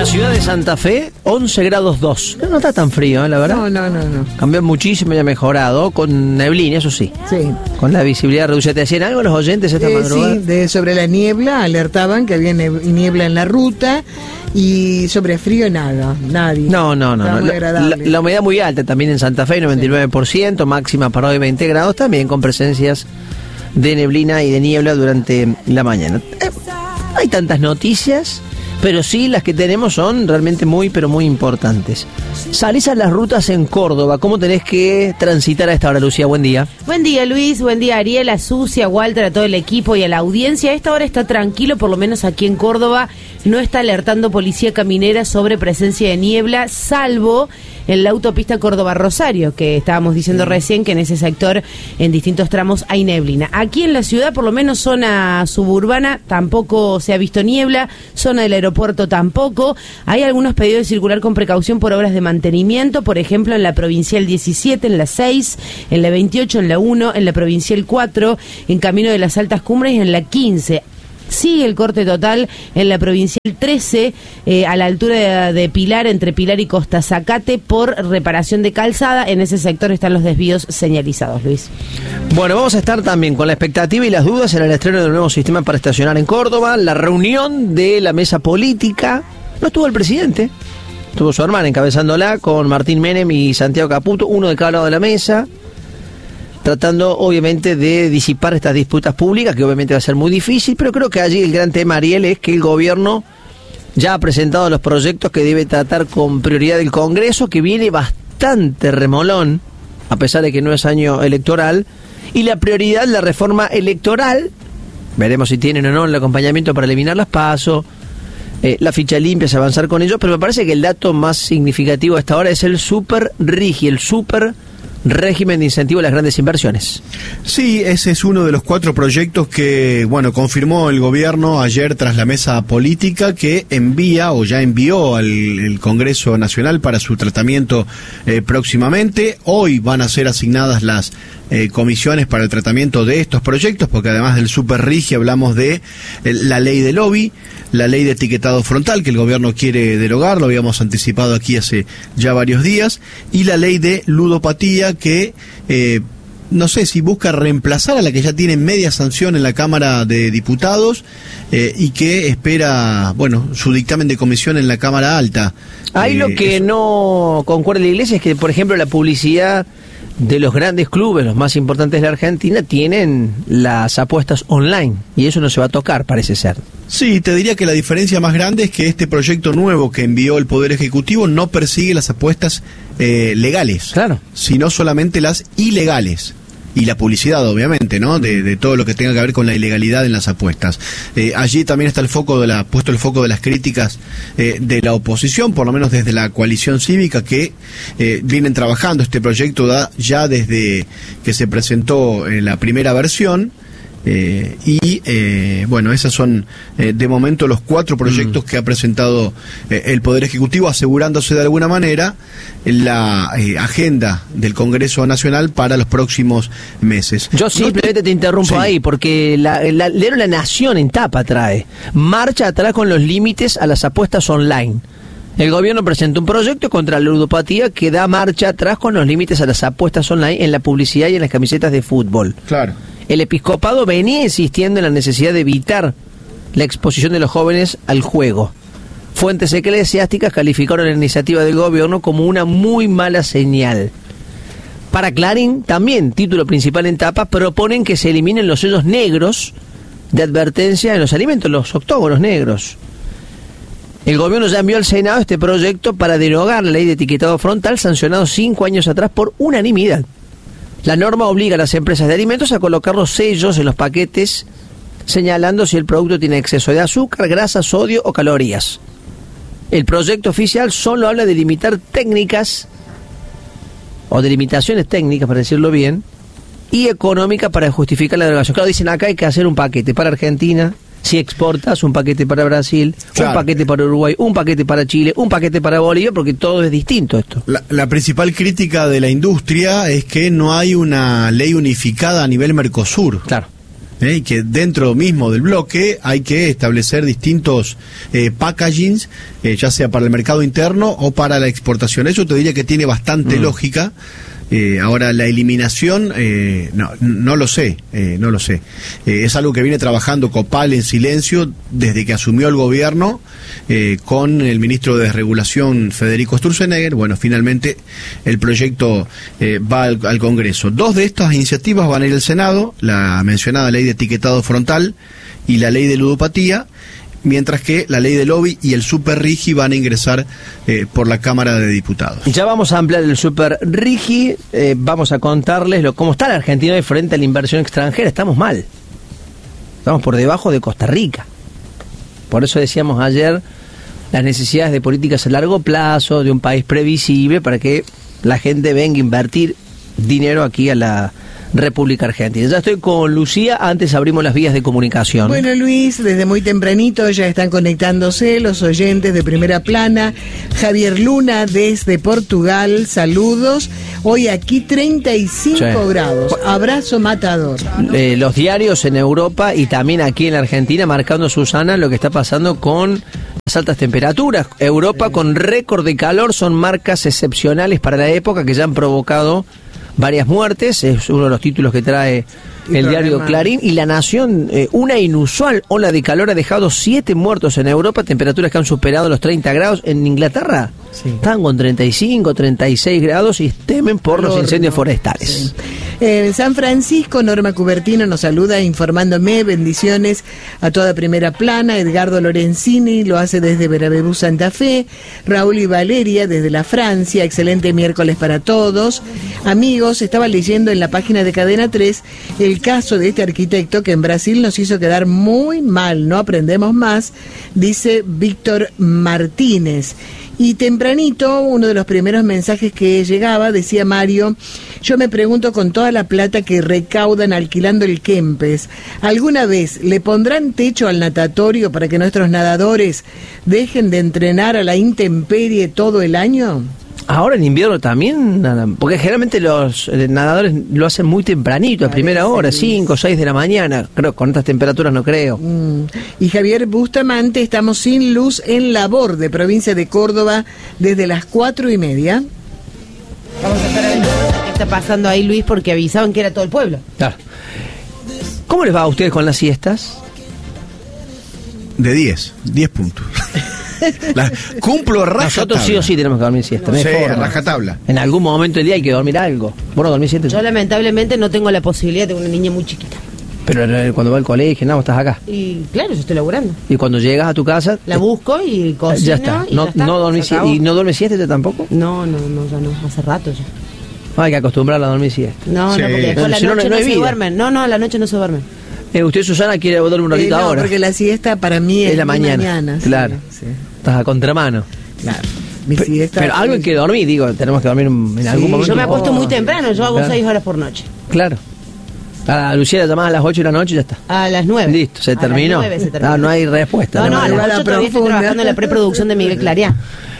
la ciudad de Santa Fe, 11 grados 2. No está tan frío, la verdad. No. Cambió muchísimo y ha mejorado, con neblina, eso sí. Sí. Con la visibilidad reducida. ¿Te decían algo los oyentes esta madrugada? Sí, sobre la niebla, alertaban que había niebla en la ruta, y sobre frío nada, nadie. No. La humedad muy alta también en Santa Fe, 99%, sí. Máxima para hoy 20 grados, también con presencias de neblina y de niebla durante la mañana. Hay tantas noticias, pero sí las que tenemos son realmente muy, pero muy importantes. Salís a las rutas en Córdoba. ¿Cómo tenés que transitar a esta hora, Lucía? Buen día. Buen día, Luis. Buen día, Ariel, a Susi, a Walter, a todo el equipo y a la audiencia. A esta hora está tranquilo, por lo menos aquí en Córdoba. No está alertando policía caminera sobre presencia de niebla, salvo en la autopista Córdoba-Rosario, que estábamos diciendo recién que en ese sector, en distintos tramos, hay neblina. Aquí en la ciudad, por lo menos zona suburbana, tampoco se ha visto niebla, zona del aeropuerto tampoco. Hay algunos pedidos de circular con precaución por obras de mantenimiento, por ejemplo, en la Provincial 17, en la 6, en la 28, en la 1, en la Provincial 4, en Camino de las Altas Cumbres y en la 15. Sigue el corte total en la Provincial 13, a la altura de Pilar, entre Pilar y Costa Zacate, por reparación de calzada. En ese sector están los desvíos señalizados, Luis. Bueno, vamos a estar también con la expectativa y las dudas en el estreno del nuevo sistema para estacionar en Córdoba, la reunión de la mesa política. No estuvo el presidente, estuvo su hermana encabezándola con Martín Menem y Santiago Caputo, uno de cada lado de la mesa, tratando obviamente de disipar estas disputas públicas, que obviamente va a ser muy difícil, pero creo que allí el gran tema, Ariel, es que el gobierno ya ha presentado los proyectos que debe tratar con prioridad el Congreso, que viene bastante remolón, a pesar de que no es año electoral, y la prioridad, la reforma electoral, veremos si tienen o no el acompañamiento para eliminar las PASO, la ficha limpia, es avanzar con ellos, pero me parece que el dato más significativo hasta ahora es el super RIGI, el super régimen de incentivo a las grandes inversiones. Sí, ese es uno de los 4 proyectos que, confirmó el gobierno ayer tras la mesa política, que envía o ya envió al Congreso Nacional para su tratamiento próximamente. Hoy van a ser asignadas las comisiones para el tratamiento de estos proyectos, porque además del Super RIGI hablamos de la ley de lobby, la ley de etiquetado frontal, que el gobierno quiere derogar, lo habíamos anticipado aquí hace ya varios días, y la ley de ludopatía, que no sé si busca reemplazar a la que ya tiene media sanción en la Cámara de Diputados, y que espera, su dictamen de comisión en la Cámara Alta. Ahí lo que no concuerda la Iglesia es que, por ejemplo, la publicidad de los grandes clubes, los más importantes de la Argentina, tienen las apuestas online, y eso no se va a tocar, parece ser. Sí, te diría que la diferencia más grande es que este proyecto nuevo que envió el Poder Ejecutivo no persigue las apuestas legales, claro, sino solamente las ilegales. Y la publicidad, obviamente, ¿no? De todo lo que tenga que ver con la ilegalidad en las apuestas. Allí también está puesto el foco de las críticas de la oposición, por lo menos desde la coalición cívica, que vienen trabajando este proyecto ya desde que se presentó en la primera versión. Esos son de momento los 4 proyectos que ha presentado el Poder Ejecutivo, asegurándose de alguna manera la agenda del Congreso Nacional para los próximos meses. Yo simplemente te interrumpo ahí, porque La Nación en tapa trae marcha atrás con los límites a las apuestas online. El gobierno presenta un proyecto contra la ludopatía que da marcha atrás con los límites a las apuestas online en la publicidad y en las camisetas de fútbol. Claro. El episcopado venía insistiendo en la necesidad de evitar la exposición de los jóvenes al juego. Fuentes eclesiásticas calificaron la iniciativa del gobierno como una muy mala señal. Para Clarín, también, título principal en tapa, proponen que se eliminen los sellos negros de advertencia en los alimentos, los octógonos negros. El gobierno ya envió al Senado este proyecto para derogar la ley de etiquetado frontal, sancionado 5 años atrás por unanimidad. La norma obliga a las empresas de alimentos a colocar los sellos en los paquetes, señalando si el producto tiene exceso de azúcar, grasa, sodio o calorías. El proyecto oficial solo habla de limitar técnicas, o de limitaciones técnicas, para decirlo bien, y económicas para justificar la derogación. Claro, dicen acá hay que hacer un paquete para Argentina, si exportas, un paquete para Brasil, claro, un paquete para Uruguay, un paquete para Chile, un paquete para Bolivia, porque todo es distinto esto. La principal crítica de la industria es que no hay una ley unificada a nivel Mercosur. Claro. y que dentro mismo del bloque hay que establecer distintos packagings, ya sea para el mercado interno o para la exportación. Eso te diría que tiene bastante lógica. Ahora la eliminación, no lo sé, no lo sé. Es algo que viene trabajando Copal en silencio desde que asumió el gobierno, con el ministro de Desregulación Federico Sturzenegger. Bueno, finalmente el proyecto va al Congreso. 2 de estas iniciativas van a ir al Senado, la mencionada ley de etiquetado frontal y la ley de ludopatía, mientras que la ley de lobby y el Super Rigi van a ingresar por la Cámara de Diputados. Ya vamos a ampliar el Super Rigi, vamos a contarles cómo está la Argentina frente a la inversión extranjera. Estamos mal, estamos por debajo de Costa Rica. Por eso decíamos ayer las necesidades de políticas a largo plazo, de un país previsible, para que la gente venga a invertir dinero aquí a la República Argentina. Ya estoy con Lucía, antes abrimos las vías de comunicación. Bueno, Luis, desde muy tempranito ya están conectándose los oyentes de Primera Plana. Javier Luna desde Portugal, saludos. Hoy aquí 35 grados, abrazo matador. Los diarios en Europa y también aquí en la Argentina marcando, Susana, lo que está pasando con las altas temperaturas. Europa con récord de calor, son marcas excepcionales para la época que ya han provocado varias muertes. Es uno de los títulos que trae el diario Clarín. Y La Nación, una inusual ola de calor ha dejado 7 muertos en Europa, temperaturas que han superado los 30 grados. En Inglaterra están con 35, 36 grados y temen por los incendios forestales. Sí. En San Francisco, Norma Cubertino nos saluda informándome, bendiciones a toda Primera Plana. Edgardo Lorenzini lo hace desde Verabebú, Santa Fe. Raúl y Valeria desde la Francia, excelente miércoles para todos. Amigos, estaba leyendo en la página de Cadena 3 el caso de este arquitecto que en Brasil nos hizo quedar muy mal, no aprendemos más, dice Víctor Martínez. Y tempranito, uno de los primeros mensajes que llegaba, decía Mario: yo me pregunto, con toda la plata que recaudan alquilando el Kempes, ¿alguna vez le pondrán techo al natatorio para que nuestros nadadores dejen de entrenar a la intemperie todo el año? Ahora en invierno también, porque generalmente los nadadores lo hacen muy tempranito, a primera hora, 5 o 6 de la mañana. Creo con estas temperaturas no creo. Y Javier Bustamante, estamos sin luz en Labor, de provincia de Córdoba, desde las 4:30. Vamos a estar viendo qué está pasando ahí, Luis, porque avisaban que era todo el pueblo. Claro. ¿Cómo les va a ustedes con las siestas? De 10 puntos. Cumplo rajatabla. Nosotros sí o sí tenemos que dormir siesta. Sí, rajatabla. En algún momento del día hay que dormir algo. ¿Vos no dormís siesta? Yo lamentablemente no tengo la posibilidad, tengo una niña muy chiquita. Pero cuando va al colegio, no, estás acá. Y claro, yo estoy laburando. Y cuando llegas a tu casa... La busco y cocino. Ya está. Y No, ya está. no dormís siesta. ¿Y no duermes siesta ya tampoco? No, ya no. Hace rato ya. Hay que acostumbrarla a dormir siesta. No, Sí. porque después la Si no, noche no no hay se vida. duermen. No, a la noche no se duermen. Usted, Susana, quiere dormir un ratito No, ahora. porque la siesta para mí es la mañana. sí, Claro. sí, Estás a contramano. claro. Mi siesta, Pero algo hay que dormir, digo, tenemos que dormir en algún momento. Yo me apuesto muy temprano, yo hago Claro. 6 horas por noche. Claro. A Lucía la llamás a las 8 de la noche y ya está. A las 9. Listo, se terminó. A las 9 se terminó. No hay respuesta. No, a Igual las la 8 todavía estoy profunda. trabajando en la preproducción de Miguel Clariá.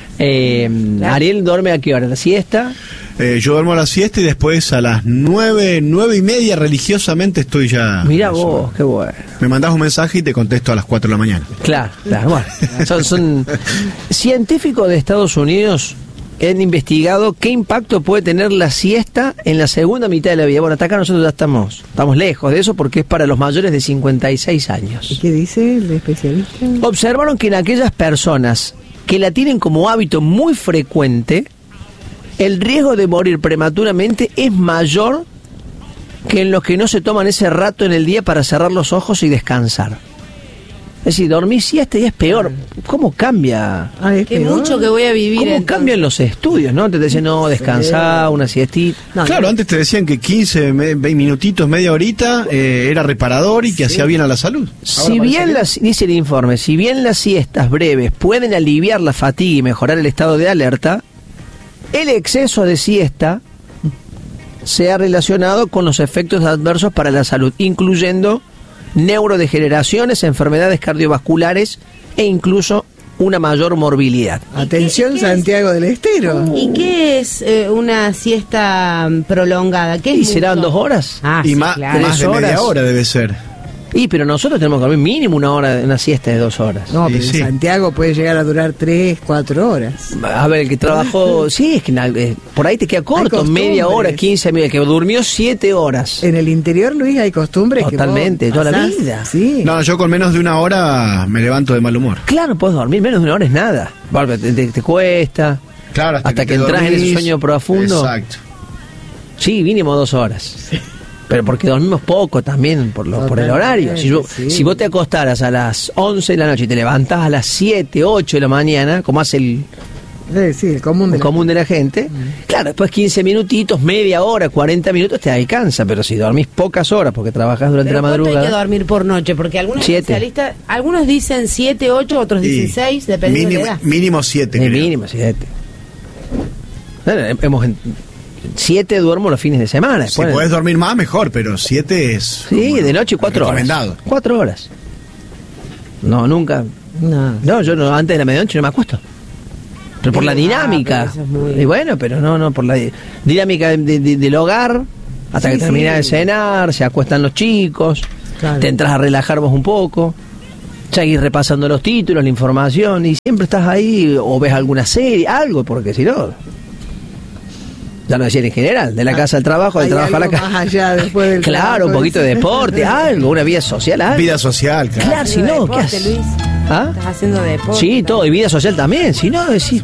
Ariel duerme a qué hora, ¿la siesta? Yo duermo a la siesta y después a las 9:30 religiosamente estoy ya. Mirá vos, qué bueno. Me mandás un mensaje y te contesto a las 4 de la mañana. Claro, bueno. Son científicos de Estados Unidos que han investigado qué impacto puede tener la siesta en la segunda mitad de la vida. Bueno, hasta acá nosotros ya estamos lejos de eso porque es para los mayores de 56 años. ¿Qué dice el especialista? Observaron que en aquellas personas que la tienen como hábito muy frecuente, el riesgo de morir prematuramente es mayor que en los que no se toman ese rato en el día para cerrar los ojos y descansar. Es decir, dormir siesta y es peor. ¿Cómo cambia? Es Qué peor. mucho que voy a vivir. ¿Cómo entonces. cambian los estudios, no? Te dicen, no, descansar, una siestita. No, Claro, antes te decían que 15, 20 minutitos, media horita era reparador y que hacía bien a la salud. Si bien dice el informe, si bien las siestas breves pueden aliviar la fatiga y mejorar el estado de alerta, el exceso de siesta se ha relacionado con los efectos adversos para la salud, incluyendo neurodegeneraciones, enfermedades cardiovasculares e incluso una mayor morbilidad. Atención, ¿Qué es? Santiago del Estero. ¿Y qué es una siesta prolongada? ¿Qué es ¿Y serán mucho? 2 horas? Ah, Y sí, más, claro. más de 3 media horas. hora debe ser. Y pero nosotros tenemos que dormir mínimo una siesta de 2 horas. No, pero Sí. en Santiago puede llegar a durar 3, 4 horas. A ver, el que trabajó, sí, es que por ahí te queda corto, costumbres. media hora, 15 minutos, el que durmió 7 horas. En el interior, Luis, hay costumbres Totalmente, que vos toda la pasás, vida. Sí. No, yo con menos de una hora me levanto de mal humor. Claro, puedes dormir menos de 1 hora, es nada. Bueno, te cuesta. Claro, Hasta que te entras en ese dormís. sueño profundo. Exacto. Sí, mínimo 2 horas. Pero porque dormimos poco también por el horario. Sí. Si vos te acostaras a las 11 de la noche y te levantás a las 7, 8 de la mañana, como hace el Sí, el común de la común de la gente, claro, después 15 minutitos, media hora, 40 minutos te alcanza, pero si dormís pocas horas porque trabajás durante Pero la ¿cuánto hay que madrugada... dormir por noche? Porque algunos 7. especialistas, algunos dicen 7, 8, otros dicen Y 6, dependiendo de la edad. mínimo 7. De mínimo, 7. Bueno, 7 duermo los fines de semana. Si después- podés dormir más, mejor, pero 7 es... Sí, como de noche 4 horas. recomendado. 4 horas. No, nunca. No. Yo no, antes de la medianoche no me acuesto. Pero por la dinámica. pero eso es muy- Y bueno, pero no, por la dinámica del hogar, hasta Sí, que termina sí. de cenar, se acuestan los chicos, Claro. te entras a relajar vos un poco, seguís repasando los títulos, la información, y siempre estás ahí, o ves alguna serie, algo, porque si no... Ya lo decía en general, de la casa al trabajo, del Hay trabajo a la algo casa. más allá después del Claro, trabajo, un poquito de decís. deporte, algo, una vida social, algo. Vida social, claro. Claro, si no, ¿qué Deporte, haces? Luis. ¿Ah? Estás haciendo deporte. Sí, todo, y vida social también, si no, decís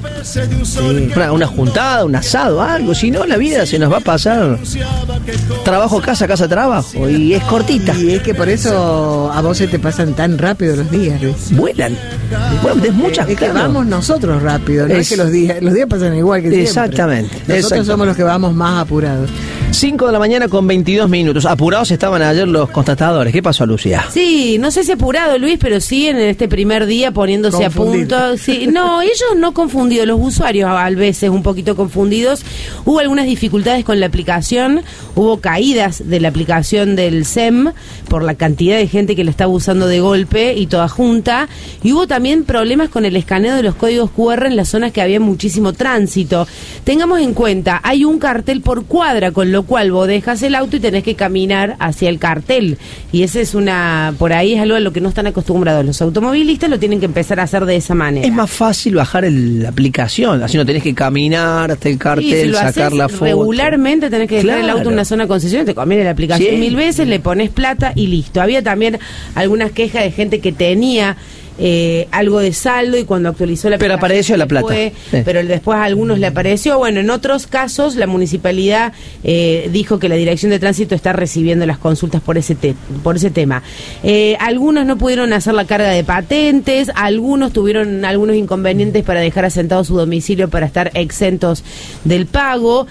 una juntada, un asado, algo, si no, la vida se nos va a pasar trabajo, casa, casa, trabajo, y es cortita, Y es que por eso a vos se te pasan tan rápido los días, Luis. vuelan, bueno, es muchas, Es que claro. vamos nosotros rápido, no es que los días pasan igual que siempre. Exactamente, Nosotros exactamente. somos los que vamos más apurados. 5 de la mañana con 22 minutos, apurados estaban ayer los constatadores, ¿qué pasó, Lucía? Sí, no sé si apurado, Luis, pero sí en este primer día poniéndose Confundido. a punto. Sí, no, ellos no confundidos, los usuarios a veces un poquito confundidos. Hubo algunas dificultades con la aplicación, hubo caídas de la aplicación del SEM por la cantidad de gente que la estaba usando de golpe y toda junta. Y hubo también problemas con el escaneo de los códigos QR en las zonas que había muchísimo tránsito. Tengamos en cuenta, hay un cartel por cuadra, con lo cual vos dejas el auto y tenés que caminar hacia el cartel. Y ese es por ahí es algo a lo que no están acostumbrados los automovilistas, lo tienen que empezar a hacer de esa manera. Es más fácil bajar la aplicación, así no tenés que caminar hasta el Sí, cartel, si lo sacar haces la foto. regularmente tenés que dejar el Claro. auto en una zona de concesión, te conviene la aplicación Sí. 1000 veces, le pones plata y listo. Había también algunas quejas de gente que tenía algo de saldo y cuando actualizó la Pero aplicación apareció la se plata. fue, Sí. pero después a algunos le apareció. Bueno, en otros casos la municipalidad dijo que la Dirección de Tránsito está recibiendo las consultas por ese tema. Algunos no pudieron hacer la carga de patentes, algunos tuvieron algunos inconvenientes para dejar asentado su domicilio para estar exentos del pago,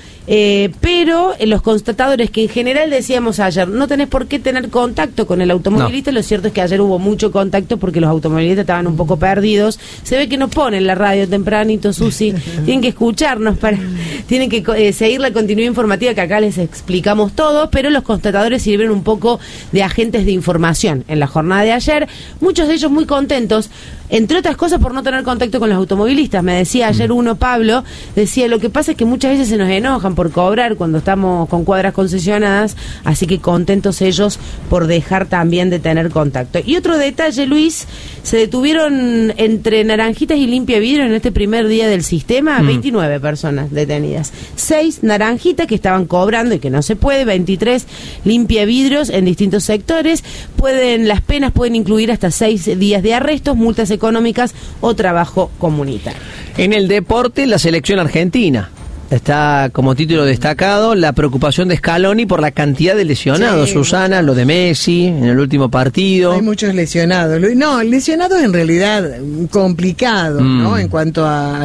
pero los constatadores que en general decíamos ayer, no tenés por qué tener contacto con el automovilista, lo cierto es que ayer hubo mucho contacto porque los automovilistas estaban un poco perdidos. Se ve que no ponen la radio tempranito, Susi, tienen que escucharnos, tienen que seguir la continuidad informativa que acá les explicamos todo, pero los constatadores sirven un poco de agentes de información en la jornada de ayer, muchos de ellos muy contentos, entre otras cosas por no tener contacto con los automovilistas. Me decía ayer uno, Pablo, decía, lo que pasa es que muchas veces se nos enojan por cobrar cuando estamos con cuadras concesionadas, así que contentos ellos por dejar también de tener contacto. Y otro detalle, Luis, se detuvieron entre Naranjitas y Limpia Vidrio en este primer día del sistema 29 personas detenidas. 6 Naranjitas que estaban cobrando y que no se puede, 23 Limpia Vidrios en distintos sectores. Las penas pueden incluir hasta 6 días de arrestos, multas económicas o trabajo comunitario. En el deporte, la selección argentina. Está como título destacado la preocupación de Scaloni por la cantidad de lesionados. Sí. Susana, lo de Messi en el último partido. Hay muchos lesionados. No, lesionados en realidad complicado, ¿no? En cuanto a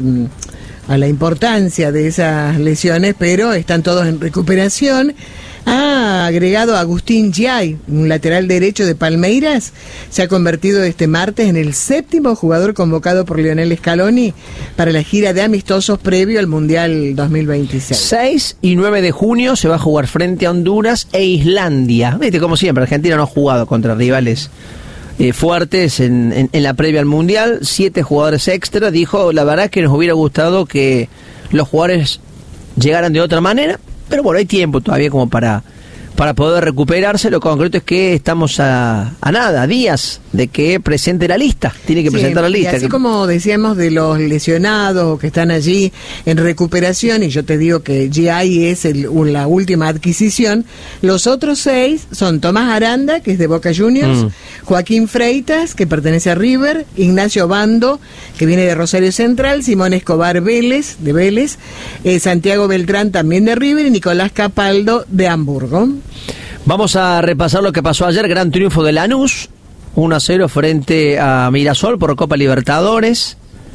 la importancia de esas lesiones, pero están todos en recuperación. Ha agregado a Agustín Giai, un lateral derecho de Palmeiras, se ha convertido este martes en el 7º jugador convocado por Lionel Scaloni para la gira de amistosos previo al Mundial 2026. 6 y 9 de junio se va a jugar frente a Honduras e Islandia. Viste, como siempre, Argentina no ha jugado contra rivales fuertes en la previa al Mundial. 7 jugadores extra. Dijo, la verdad es que nos hubiera gustado que los jugadores llegaran de otra manera, pero bueno, hay tiempo todavía como para para poder recuperarse. Lo concreto es que estamos a nada, días de que presente la lista. Tiene que presentar la lista. Y así como decíamos de los lesionados que están allí en recuperación, y yo te digo que GI es la última adquisición, los otros 6 son Tomás Aranda, que es de Boca Juniors, Joaquín Freitas, que pertenece a River, Ignacio Bando, que viene de Rosario Central, Simón Escobar Vélez, de Vélez, Santiago Beltrán, también de River, y Nicolás Capaldo, de Hamburgo. Vamos a repasar lo que pasó ayer. Gran triunfo de Lanús, 1-0 frente a Mirasol por Copa Libertadores.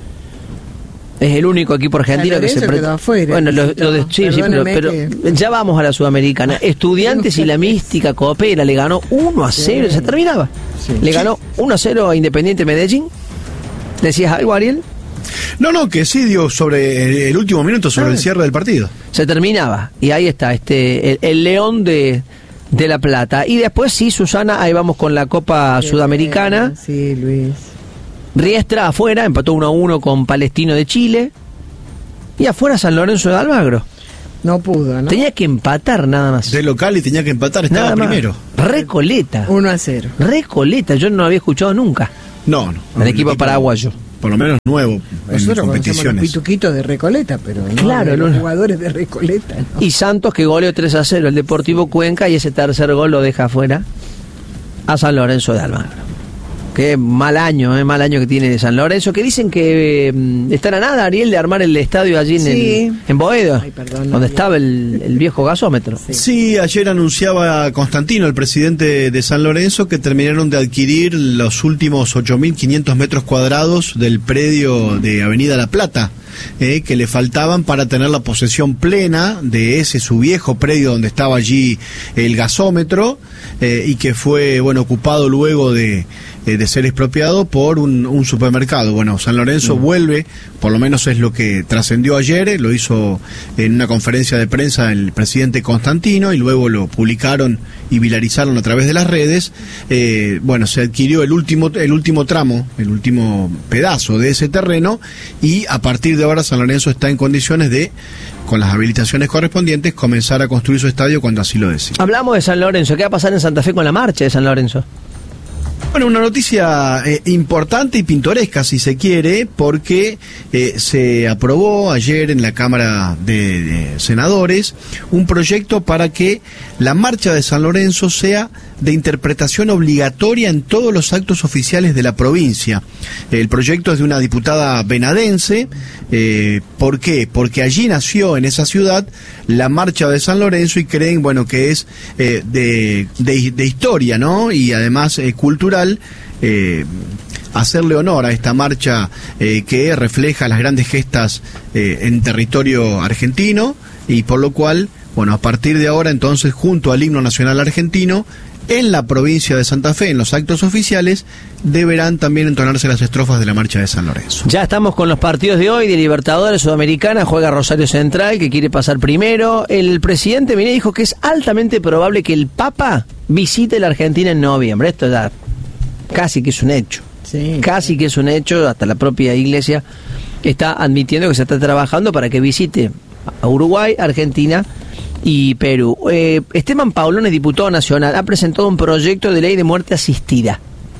Es el único equipo argentino que se quedó afuera. Bueno, sí, pero ya vamos a la Sudamericana. Estudiantes y la Mística Coopera le ganó 1-0, se terminaba. Sí. Le ganó 1-0 a Independiente Medellín. ¿Decías algo, Ariel? No, que sí dio sobre el último minuto, sobre el cierre del partido. Se terminaba, y ahí está, el León de La Plata. Y después sí, Susana, ahí vamos con la Copa Sudamericana. Sí, Luis. Riestra afuera, empató 1-1 con Palestino de Chile. Y afuera San Lorenzo de Almagro. No pudo, ¿no? Tenía que empatar nada más. De local y tenía que empatar, estaba primero. Recoleta. 1-0. Recoleta, yo no lo había escuchado nunca. No. El equipo paraguayo. Por lo menos nuevo. Nosotros en competiciones. Los pituquitos de Recoleta, pero no claro, los jugadores de Recoleta. ¿No? Y Santos que goleó 3-0 el Deportivo Cuenca, y ese tercer gol lo deja afuera a San Lorenzo de Almagro. Qué mal año que tiene de San Lorenzo, que dicen que están a nada, Ariel, de armar el estadio allí en Boedo, donde estaba el viejo gasómetro. Sí, ayer anunciaba Constantino, el presidente de San Lorenzo, que terminaron de adquirir los últimos 8.500 metros cuadrados del predio de Avenida La Plata, que le faltaban para tener la posesión plena de ese su viejo predio donde estaba allí el gasómetro, y que fue ocupado luego de ser expropiado por un supermercado. Bueno, San Lorenzo vuelve, por lo menos es lo que trascendió ayer, lo hizo en una conferencia de prensa el presidente Constantino, y luego lo publicaron y viralizaron a través de las redes. Se adquirió el último tramo, el último pedazo de ese terreno, y a partir de ahora San Lorenzo está en condiciones de, con las habilitaciones correspondientes, comenzar a construir su estadio cuando así lo desee. Hablamos de San Lorenzo. ¿Qué va a pasar en Santa Fe con la marcha de San Lorenzo? Bueno, una noticia importante y pintoresca, si se quiere, porque se aprobó ayer en la Cámara de Senadores un proyecto para que la marcha de San Lorenzo sea de interpretación obligatoria en todos los actos oficiales de la provincia. El proyecto es de una diputada venadense. ¿Por qué? Porque allí nació, en esa ciudad, la marcha de San Lorenzo, y creen, que es de historia, ¿no? Y además cultural, hacerle honor a esta marcha que refleja las grandes gestas en territorio argentino, y por lo cual, a partir de ahora, entonces, junto al himno nacional argentino, en la provincia de Santa Fe, en los actos oficiales, deberán también entonarse las estrofas de la marcha de San Lorenzo. Ya estamos con los partidos de hoy de Libertadores Sudamericana. Juega Rosario Central, que quiere pasar primero. El presidente Milei dijo que es altamente probable que el Papa visite la Argentina en noviembre. Esto ya casi que es un hecho. Sí, casi que es un hecho. Hasta la propia Iglesia está admitiendo que se está trabajando para que visite a Uruguay, Argentina y Perú. Esteban Paulone, diputado nacional, ha presentado un proyecto de ley de muerte asistida.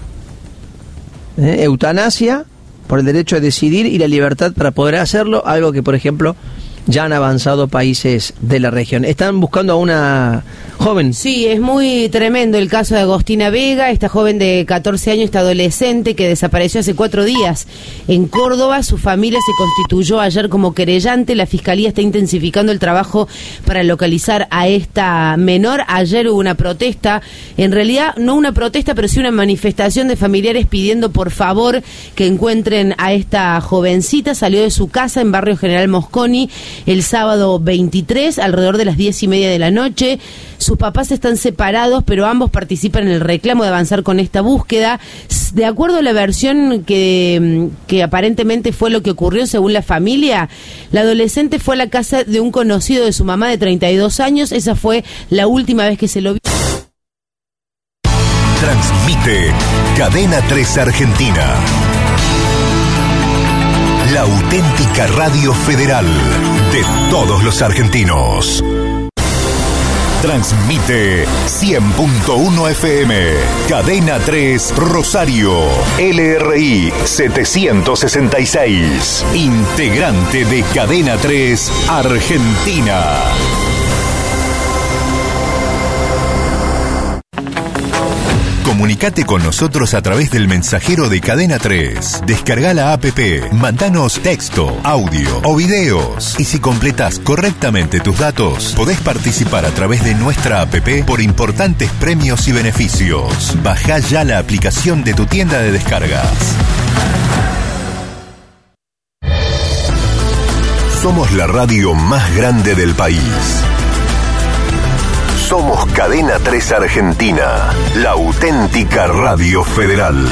Eutanasia por el derecho a decidir y la libertad para poder hacerlo, algo que, por ejemplo, ya han avanzado países de la región. Están buscando a una joven. Sí, es muy tremendo el caso de Agostina Vega, esta joven de 14 años, esta adolescente que desapareció hace 4 días en Córdoba. Su familia se constituyó ayer como querellante. La Fiscalía está intensificando el trabajo para localizar a esta menor. Ayer hubo una protesta, en realidad no una protesta, pero sí una manifestación de familiares pidiendo por favor que encuentren a esta jovencita. Salió de su casa en Barrio General Mosconi el sábado 23, alrededor de las 10:30 de la noche. Sus papás están separados, pero ambos participan en el reclamo de avanzar con esta búsqueda. De acuerdo a la versión que aparentemente fue lo que ocurrió según la familia, la adolescente fue a la casa de un conocido de su mamá de 32 años. Esa fue la última vez que se lo vio. Transmite Cadena 3 Argentina. La auténtica radio federal de todos los argentinos. Transmite 100.1 FM. Cadena 3 Rosario. LRI 766. Integrante de Cadena 3 Argentina. Comunicate con nosotros a través del mensajero de Cadena 3. Descarga la APP, mandanos texto, audio o videos. Y si completas correctamente tus datos, podés participar a través de nuestra APP por importantes premios y beneficios. Bajá ya la aplicación de tu tienda de descargas. Somos la radio más grande del país. Somos Cadena 3 Argentina, la auténtica radio federal.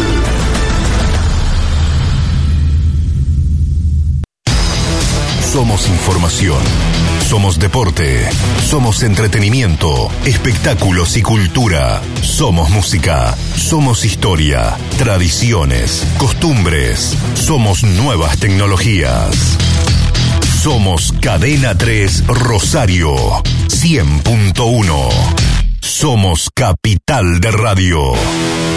Somos información, somos deporte, somos entretenimiento, espectáculos y cultura. Somos música, somos historia, tradiciones, costumbres, somos nuevas tecnologías. Somos Cadena 3 Rosario 100.1. Somos capital de radio.